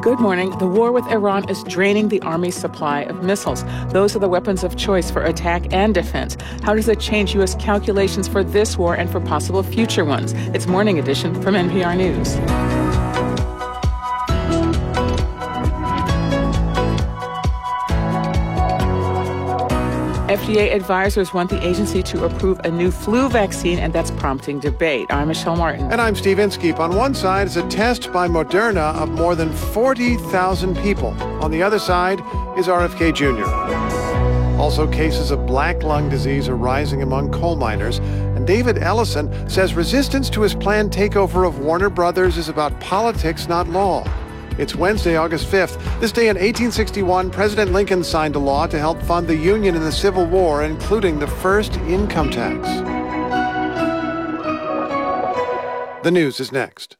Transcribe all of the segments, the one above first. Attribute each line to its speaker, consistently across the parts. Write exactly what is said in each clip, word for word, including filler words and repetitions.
Speaker 1: Good morning. The war with Iran is draining the Army's supply of missiles. Those are the weapons of choice for attack and defense. How does it change U S calculations for this war and for possible future ones? It's Morning Edition from N P R News. F D A advisors want the agency to approve a new flu vaccine, and that's prompting debate. I'm Michelle Martin.
Speaker 2: And I'm Steve Inskeep. On one side is a test by Moderna of more than forty thousand people. On the other side is R F K Junior Also, cases of black lung disease are rising among coal miners. And David Ellison says resistance to his planned takeover of Warner Brothers is about politics, not law. It's Wednesday, August fifth. This day in eighteen sixty-one, President Lincoln signed a law to help fund the Union in the Civil War, including the first income tax. The news is next.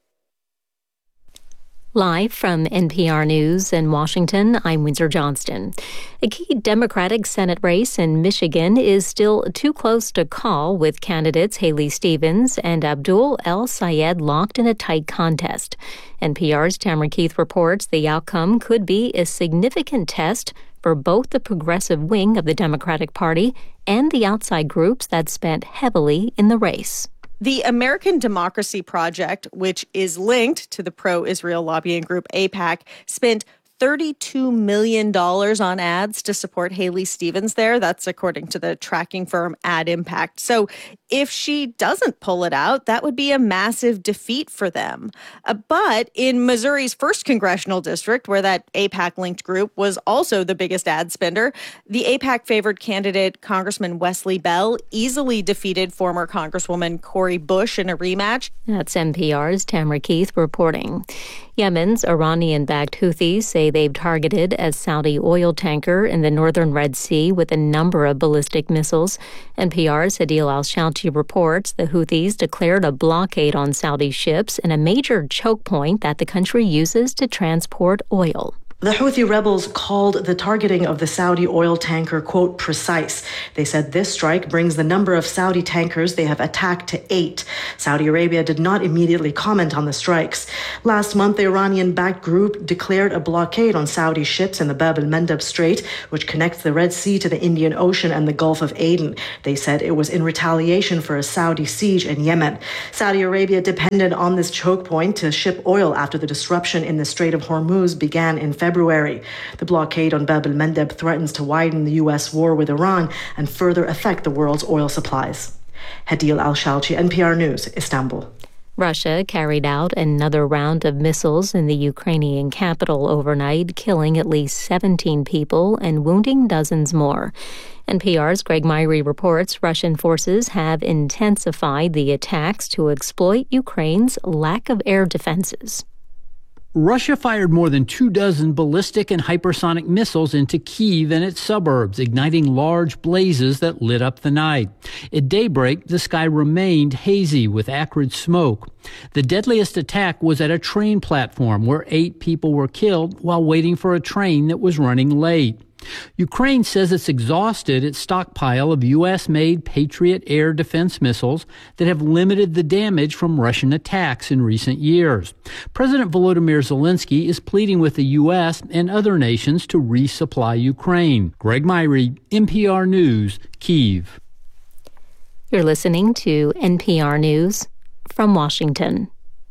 Speaker 3: Live from N P R News in Washington, I'm Windsor Johnston. A key Democratic Senate race in Michigan is still too close to call, with candidates Haley Stevens and Abdul El-Sayed locked in a tight contest. N P R's Tamara Keith reports the outcome could be a significant test for both the progressive wing of the Democratic Party and the outside groups that spent heavily in the race.
Speaker 4: The American Democracy Project, which is linked to the pro-Israel lobbying group AIPAC, spent thirty-two million dollars on ads to support Haley Stevens there. That's according to the tracking firm Ad Impact. So if she doesn't pull it out, that would be a massive defeat for them. Uh, but in Missouri's first congressional district, where that AIPAC-linked group was also the biggest ad spender, the AIPAC-favored candidate, Congressman Wesley Bell, easily defeated former Congresswoman Cori Bush in a rematch.
Speaker 3: That's N P R's Tamara Keith reporting. Yemen's Iranian-backed Houthis say they've targeted a Saudi oil tanker in the northern Red Sea with a number of ballistic missiles. N P R's Hadil Al-Shouti reports the Houthis declared a blockade on Saudi ships in a major choke point that the country uses to transport oil.
Speaker 5: The Houthi rebels called the targeting of the Saudi oil tanker, quote, precise. They said this strike brings the number of Saudi tankers they have attacked to eight. Saudi Arabia did not immediately comment on the strikes. Last month, the Iranian-backed group declared a blockade on Saudi ships in the Bab el-Mandeb Strait, which connects the Red Sea to the Indian Ocean and the Gulf of Aden. They said it was in retaliation for a Saudi siege in Yemen. Saudi Arabia depended on this choke point to ship oil after the disruption in the Strait of Hormuz began in February. February. The blockade on Bab el-Mandeb threatens to widen the U S war with Iran and further affect the world's oil supplies. Hadil Al-Shouti, N P R News, Istanbul.
Speaker 3: Russia carried out another round of missiles in the Ukrainian capital overnight, killing at least seventeen people and wounding dozens more. N P R's Greg Myrie reports Russian forces have intensified the attacks to exploit Ukraine's lack of air defenses.
Speaker 6: Russia fired more than two dozen ballistic and hypersonic missiles into Kyiv and its suburbs, igniting large blazes that lit up the night. At daybreak, the sky remained hazy with acrid smoke. The deadliest attack was at a train platform where eight people were killed while waiting for a train that was running late. Ukraine says it's exhausted its stockpile of U S-made Patriot air defense missiles that have limited the damage from Russian attacks in recent years. President Volodymyr Zelensky is pleading with the U S and other nations to resupply Ukraine. Greg Myrie, N P R News, Kyiv.
Speaker 3: You're listening to N P R News from Washington.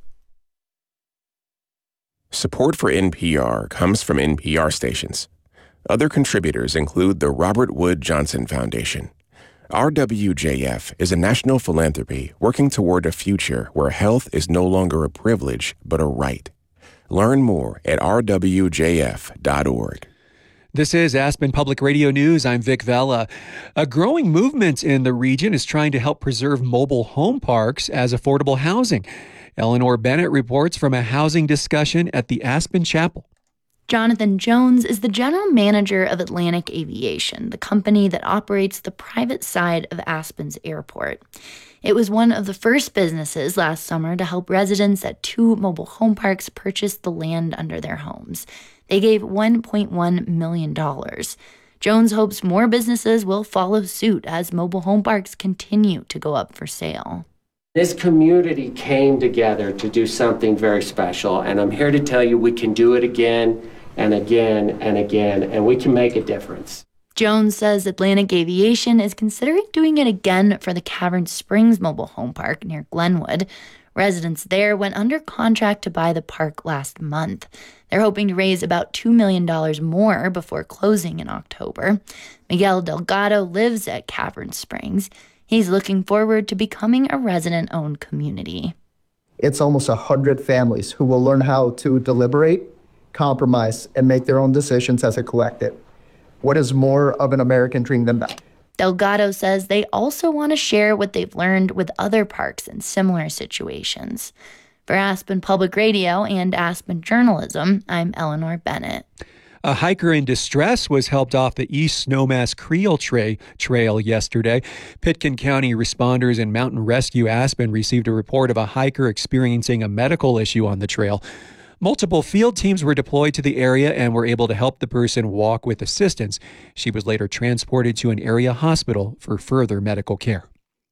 Speaker 7: Support for N P R comes from N P R stations. Other contributors include the Robert Wood Johnson Foundation. R W J F is a national philanthropy working toward a future where health is no longer a privilege, but a right. Learn more at r w j f dot org.
Speaker 8: This is Aspen Public Radio News. I'm Vic Vella. A growing movement in the region is trying to help preserve mobile home parks as affordable housing. Eleanor Bennett reports from a housing discussion at the Aspen Chapel.
Speaker 9: Jonathan Jones is the general manager of Atlantic Aviation, the company that operates the private side of Aspen's airport. It was one of the first businesses last summer to help residents at two mobile home parks purchase the land under their homes. They gave one point one million dollars. Jones hopes more businesses will follow suit as mobile home parks continue to go up for sale.
Speaker 10: This community came together to do something very special, and I'm here to tell you we can do it again and again and again, and we can make a difference.
Speaker 9: Jones says Atlantic Aviation is considering doing it again for the Cavern Springs Mobile Home Park near Glenwood. Residents there went under contract to buy the park last month. They're hoping to raise about two million dollars more before closing in October. Miguel Delgado lives at Cavern Springs. He's looking forward to becoming a resident-owned community.
Speaker 11: It's almost one hundred families who will learn how to deliberate, compromise, and make their own decisions as a collective. What is more of an American dream than that?
Speaker 9: Delgado says they also want to share what they've learned with other parks in similar situations. For Aspen Public Radio and Aspen Journalism, I'm Eleanor Bennett.
Speaker 8: A hiker in distress was helped off the East Snowmass Creel tra- Trail yesterday. Pitkin County responders and Mountain Rescue Aspen received a report of a hiker experiencing a medical issue on the trail. Multiple field teams were deployed to the area and were able to help the person walk with assistance. She was later transported to an area hospital for further medical care.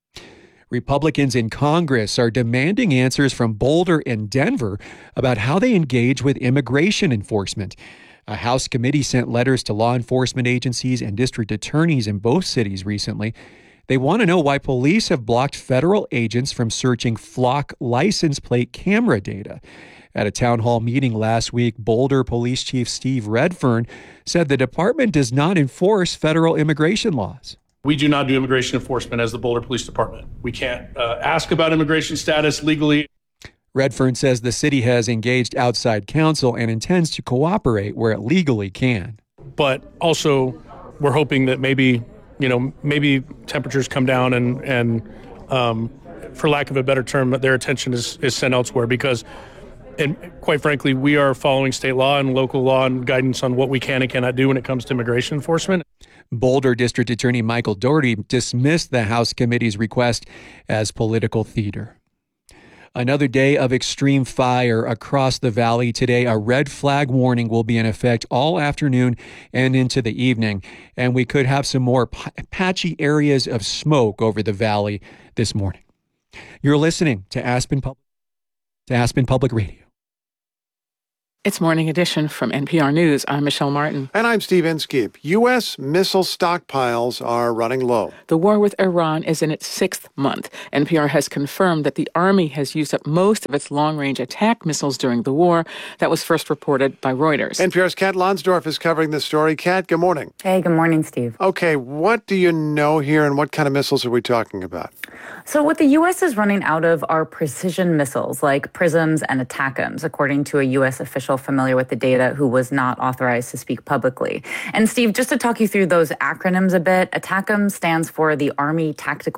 Speaker 8: Republicans in Congress are demanding answers from Boulder and Denver about how they engage with immigration enforcement. A House committee sent letters to law enforcement agencies and district attorneys in both cities recently. They want to know why police have blocked federal agents from searching flock license plate camera data. At a town hall meeting last week, Boulder Police Chief Steve Redfern said the department does not enforce federal immigration laws.
Speaker 12: We do not do immigration enforcement as the Boulder Police Department. We can't uh, ask about immigration status legally.
Speaker 8: Redfern says the city has engaged outside counsel and intends to cooperate where it legally can.
Speaker 12: But also, we're hoping that maybe, you know, maybe temperatures come down and, and um, for lack of a better term, their attention is, is sent elsewhere because, and quite frankly, we are following state law and local law and guidance on what we can and cannot do when it comes to immigration enforcement.
Speaker 8: Boulder District Attorney Michael Doherty dismissed the House committee's request as political theater. Another day of extreme fire across the valley today. A red flag warning will be in effect all afternoon and into the evening. And we could have some more p- patchy areas of smoke over the valley this morning. You're listening to Aspen Public, to Aspen Public Radio.
Speaker 1: It's Morning Edition from N P R News. I'm Michelle Martin.
Speaker 2: And I'm Steve Inskeep. U S missile stockpiles are running low.
Speaker 1: The war with Iran is in its sixth month. N P R has confirmed that the Army has used up most of its long-range attack missiles during the war. That was first reported by Reuters.
Speaker 2: N P R's Kat Lonsdorf is covering this story. Kat, good morning.
Speaker 13: Hey, good morning, Steve.
Speaker 2: Okay, what do you know here and what kind of missiles are we talking about?
Speaker 13: So what the U S is running out of are precision missiles like PrSMs and ATACMS, according to a U S official familiar with the data who was not authorized to speak publicly. And Steve, just to talk you through those acronyms a bit, ATACMS stands for the Army Tactical